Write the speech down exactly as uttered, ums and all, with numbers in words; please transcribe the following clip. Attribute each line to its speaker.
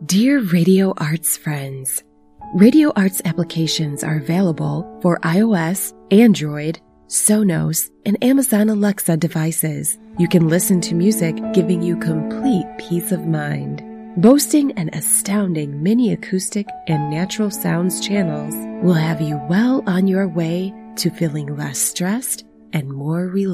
Speaker 1: Dear Radio Arts friends, Radio Arts applications are available for iOS, Android, Sonos, and Amazon Alexa devices. You can listen to music giving you complete peace of mind. Boasting an astounding mini acoustic and natural sounds channels will have you well on your way to feeling less stressed and more relaxed.